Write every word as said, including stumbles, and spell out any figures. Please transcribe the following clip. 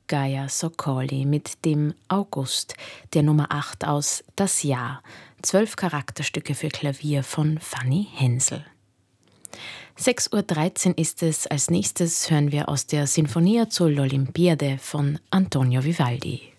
Gaia Sokoli mit dem August, der Nummer acht aus Das Jahr, zwölf Charakterstücke für Klavier von Fanny Hensel. sechs Uhr dreizehn ist es. Als nächstes hören wir aus der Sinfonia sull'Olimpiade von Antonio Vivaldi.